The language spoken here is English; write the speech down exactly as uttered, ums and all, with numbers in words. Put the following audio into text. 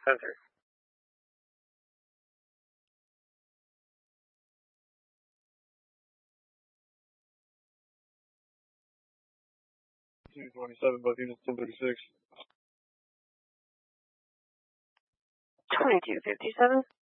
Enter. two twenty-seven, both units ten thirty-six. twenty-two fifty-seven.